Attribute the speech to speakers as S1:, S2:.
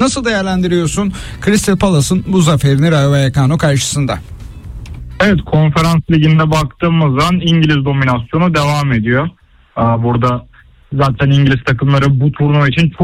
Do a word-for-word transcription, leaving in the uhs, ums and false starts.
S1: Nasıl değerlendiriyorsun Crystal Palace'ın bu zaferini Rayo Vallecano karşısında?
S2: Evet, konferans liginde baktığımız zaman İngiliz dominasyonu devam ediyor. Burada zaten İngiliz takımları bu turnuva için çok